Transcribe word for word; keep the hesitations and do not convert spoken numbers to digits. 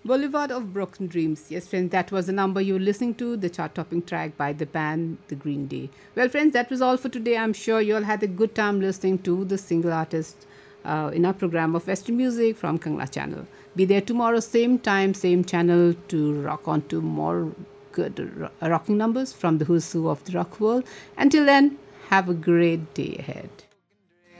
Boulevard of Broken Dreams. Yes, friends, that was the number you were listening to, the chart topping track by the band The Green Day. Well, friends, that was all for today. I'm sure you all had a good time listening to the single artist uh, in our program of Western Music from Kangla Channel. Be there tomorrow, same time, same channel, to rock on to more good ro- rocking numbers from the who's who of the rock world. Until then, have a great day ahead.